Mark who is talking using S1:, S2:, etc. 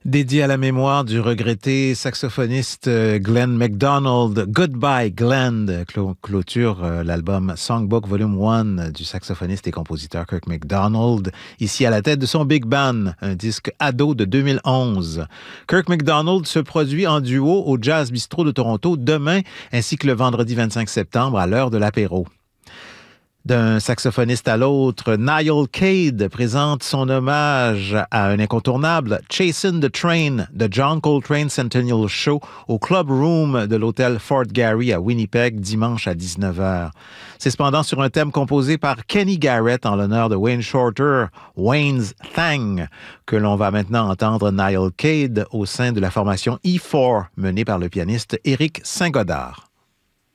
S1: Dédié à la mémoire du regretté saxophoniste Glenn MacDonald, Goodbye Glenn clôture l'album Songbook Volume 1 du saxophoniste et compositeur Kirk MacDonald, ici à la tête de son Big Band, un disque ado de 2011. Kirk MacDonald se produit en duo au Jazz Bistro de Toronto demain ainsi que le vendredi 25 septembre à l'heure de l'apéro. D'un saxophoniste à l'autre, Niall Cade présente son hommage à un incontournable, Chasing the Train, de John Coltrane Centennial Show au Club Room de l'hôtel Fort Garry à Winnipeg, dimanche à 19h. C'est cependant sur un thème composé par Kenny Garrett en l'honneur de Wayne Shorter, Wayne's Thang, que l'on va maintenant entendre Niall Cade au sein de la formation E4, menée par le pianiste Éric Saint-Godard.